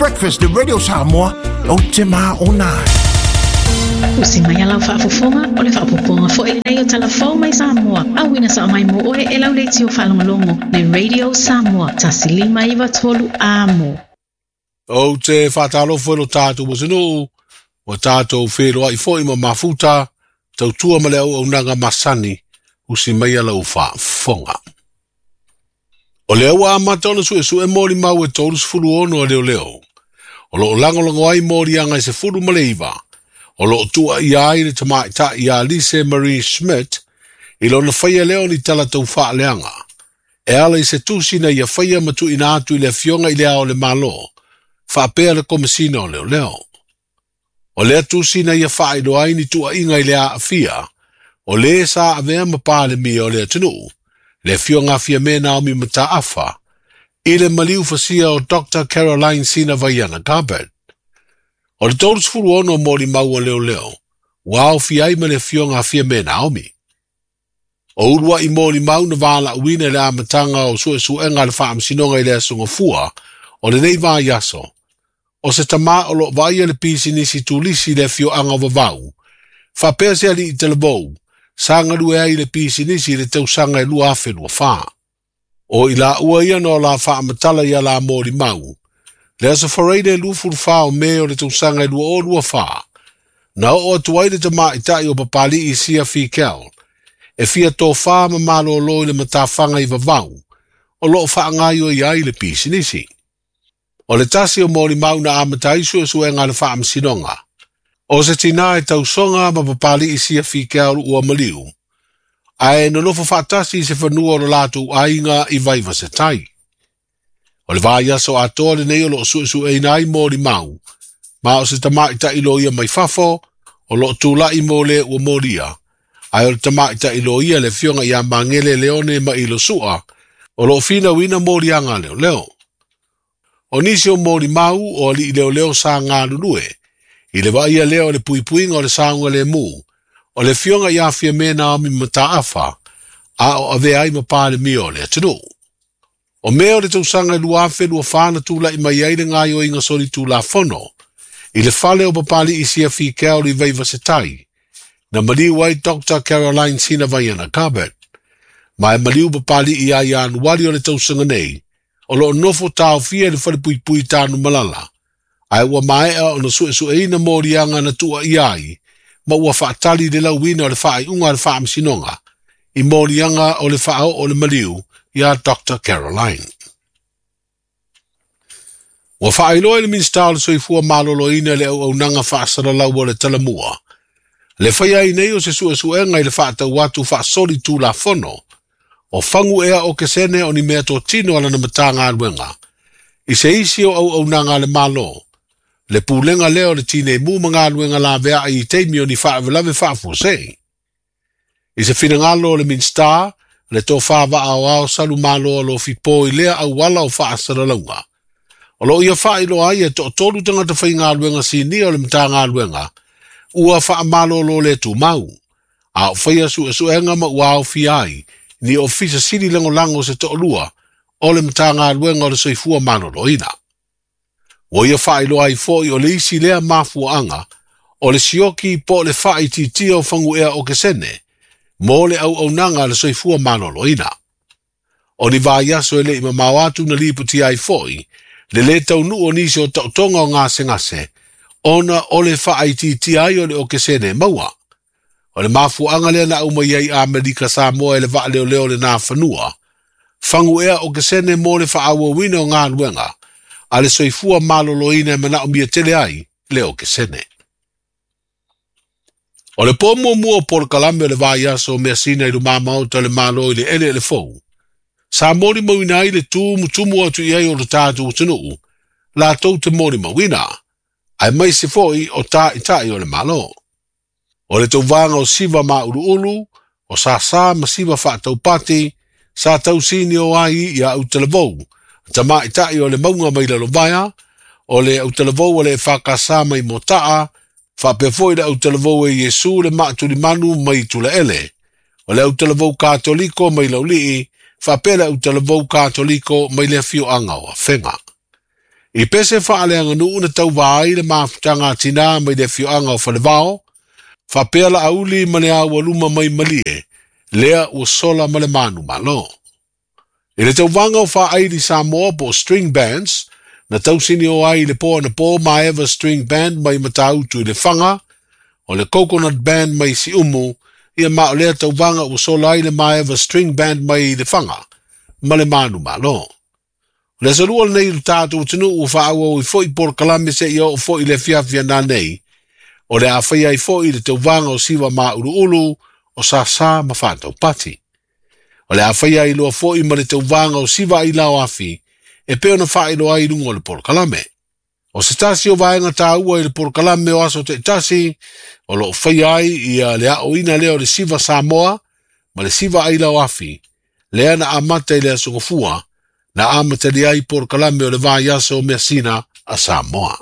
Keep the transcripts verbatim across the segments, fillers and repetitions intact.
breakfast the Radio Samoa o te mā o nai. Usi mai alau whaafofonga, o le whaapoponga fo e rei o talafau mai Samoa. Awina sa mai mo oe e lau leiti o whalongalongo le Radio Samoa, tasi lima iwa tolu amo. O te whātalofo no tātou wasinu, o tātou wheroa i fo ima mafuta, tau tua ma leo o nanga masani, usi mai alau whaafonga. O leo a matona su e su e mori mau e tōrus furu ono a leo leo. O lo langolongo ai mori anga i se furu maleiva. O lo tua i ai le tamai ta i a Lise Marie Schmidt, i lo na whaia leo ni tala tau wha leanga. E ala i se tusi na i a whaia matu ina atu i le fionga i lea o le malo, wha pēa le komisina o leo leo. O lea tusi na i a wha i lo ai ni tua inga i lea a fia, o le sa a vea mapa le mi o lea tunu, le fionga fia mena o mi mata afa, i le maliu fasia o Doctor Caroline Sina Vaiana Garbett. O le tōrus furu ono mori maua leo leo, wao fi ai ma le fionga fia me Naomi. O urua i mori mau na wala uina le amatanga o sue su enga le whaam sinonga i le asunga fua, o le nei vā yaso. O se tama o lo vaia le pisi nisi tulisi le fio anga wavau, wha pēr se ali i telebou, sanga lue ai le pisi nisi le tau sanga i lua afe lua wha. O i la ua ia no la wha amatala ia la mori mau, le asa whareide lufuru whao me o le tausanga i lua o lua wha. Na o atuaide te maa i tai o papali i sia fi kel. E fia tō wha ma malo o loi le matawhanga i vavau. O lo wha ngai o i ai le pisi nisi. O le tasi o mori mau na amatai su e su e ngā le wha amsinonga. O se tina e tausonga ma papali i sia fi kel ua maliu. Ai no lofo whaatasi se whanua o lātu ainga i vaiva se tai. O le vāia so atoa le nei o lo su su e nai mori mau, ma o se tamaita ilo ia mai fafo, o lo tula i mo le ua moria, ai o le tamaita ilo ia le fionga ia mangele leone ma ilo sua, o lo fina wina mori anga leo leo. O nisi o mori mau o li leo leo sa ngā lulue, i le vāia leo le pui puinga o le saunga le mu, o le fionga ia fia mena o mi mata afa, a o ave ai ma pāle mio le atunu. O mea le tausanga i lua afe lua whāna tūla i mai aile ngā o inga sori tūla whono. I le whale o papali i sia fi keo li veiva se tai. Na maliu ai Doctor Caroline Sina Vaiana Garbett. Ma e maliu papali i ai anu wali o le tausanga nei. O lo nofo tau fia le whale pui pui tānu malala. Ai ua maea o na sue sue ina morianga na tua i ai. Ma ua whaatali le lauina o le whaai unga le whaam sinonga. I morianga o le whaao o le maliu. Ya Doctor Caroline. Wa whaailoa le minsta le soifua malolo ina le au au nanga whaasara lau o le talamua. Le whaia i nei o se sua suenga i le whaatau watu whaasori tū la whono. O whangu ea o kesene o ni mea tō tino ala na matanga aluenga. I se isi o au au nanga le malo. Le pūlenga leo le tine mu mga aluenga la vea i teimi o ni whaavelave whaafu sei. I se finangalo le minsta le tō whāwa au au salu malo lo fipo i lea au wala o whaasara launga. O lo ia wha ilo ai e tō tōru tanga ta whai ngā luenga si ni o le mta ngā luenga, ua wha malo lo le tū mau. A o whaia su e su enga ma ua au fi ai, ni o fisa siri lango lango se tō lua, o le mta ngā luenga o le soifua malo lo ina. O ia wha ilo ai fōi o le isi lea mafua anga, o le sioki po le wha i titi o whangu ea o kesene, mo le au au nanga le soifua manolo ina. O ni vā yaso ele ima mawatu na liputi ai foi, le le tau nu o nisi o tautonga o ngase ngase, ona o le wha ai titi ai o le o kesene maua. O le mafu anga lea na uma iai Amerika Samoa e le vaa leo leo le nā whanua, whangu ea o kesene mo le wha awa wina o ngā luenga, a le soifua malolo ina e mana o mia tele ai le o kesene. O le po mua mua por kalame o le vāia so mea sina i rumama o ta le malo i le ele le fau. Sa mori mawina i le tūmu tumu atu i ai o le tātu o tanu, la tau te mori mawina, ai mai se foi o tā i tai o le malo. O le tau vanga o siva ma uru ulu, o sa sa ma siva wha tau pati, sa tau sini o ai i a utelevou, ta ma i tai o le maunga mai le lo vaya, o le utelevou o le whakasa mai mo taa, fa pe foi da utelevou e Yesu le matu li manu mai tu le ele. O le utelevou katoliko mai lau lii, fa pe le utelevou katoliko mai le fio anga o a whenga. I pese whaaleanga nuu na tau wai le mafutanga tina mai de fioanga o whalewao, whapela auli mane a waluma mai malie, lea ua sola male manu malo. I le tau wanga o wha airi Samoa po string bands, na tau sini o ai le po na po ma eva string band mai matau tu le whanga, o le coconut band mai si umu, ia ma o lea tau wanga ua sola ai le ma eva string band mai le whanga, male manu malo. Le salua nei lu tātou tunu ua whaaua o i fo i por kalame se ia o fo i le fiafia nā nei, o le a whaia i fo i le tau wanga o siwa ma ulu ulu o sa sa ma whātau pati. O le a whaia i loa fo i ma le tau wanga o siwa i lao afi, e peo na wha i loa i lungo le por kalame. O se tasi o vaenga tā ua i le por kalame o aso te tasi, o lo whaia ai i a le a o ina leo le siwa Samoa, ma le siwa i lao afi, le ana amata i le asungofua, na amatali ai por kalame o le vai aso o measina a Samoa.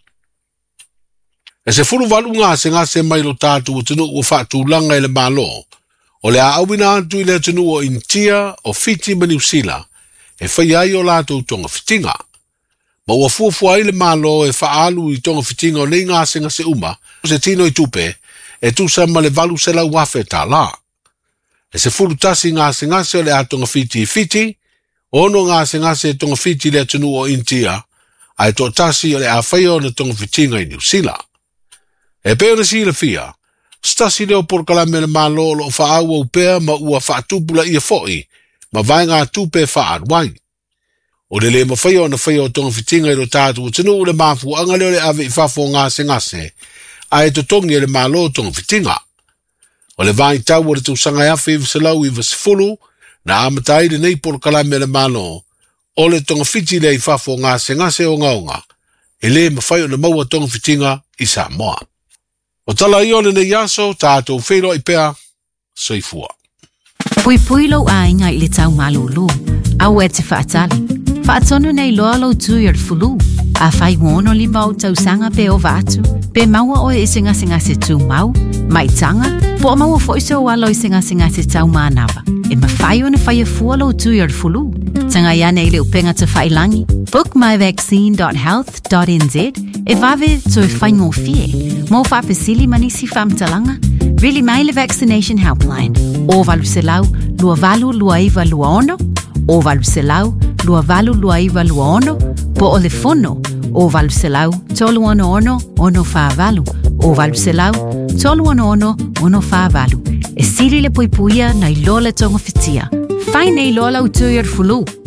E se furu walu ngā se ngā se mai lo tātu o tunu o whātu langa i le malo, o le a awina atu i le tunu o Intia o Fiti ma New Zealand, e whai ai o lātou tonga fitinga. Ma ua fuafua i le malo e whaalu i tonga fitinga o nei ngā se ngā se uma, o se tino i tupe, e tusa ma le valu se lau wafe tā la. E se furu tasi ngā se ngā se o le a tonga Fiti i Fiti, ono ngā se ngā se tonga Fiti le tunu o Intia, ai tō tasi o le a whaio na tonga fitinga i New Zealand. E peo na sila fia, stasi leo por kalame le malo lo whaaua upea ma ua whaatupula ia foi, ma vai ngā tupe whaarwai. O le le ma whaio na whaio tonga fitinga i ro tātu o tunu le mafu anga leo le ave i whafo ngā se ngā se, ai to tongi le malo tonga fitinga. O le vai tau o le tūsanga afe i visalau i vasifulu, na amatai le nei por kalame le malo, o le tonga fiti le i whafo ngā se ngā se o ngaunga, e le ma whaio na maua tonga fitinga i Samoa. O tala i ole nei aso, tātou whero i pea, soifua. Pui pui lo a inga i le tau malulu, au e te whaatali. Whaatonu nei loa lo tu i ar fulu, a whai wono li mau tau sanga pe o vatu, pe maua o e singa singa se tu mau, mai tanga, po o maua fo iso walo i singa singa se tau maanawa. E ma whai o na whai a fua lo tu i ar fulu, tanga ia nei le upenga te whai langi, book my vaccine dot health dot n z, e vave to e whai ngō fie, mō whapesili manisi whamtalanga, really mai le vaccination helpline, o valu se lau, lua valu lua iwa lua ono, o valu se lau, lua valu lua iwa lua ono, po o le fono, o valu se lau, tolu ono ono, ono wha valu, o valu se lau, tolu ono ono, ono wha valu, e siri le poipuia na i lola tonga fitia, whai nei lola utui ar fulu.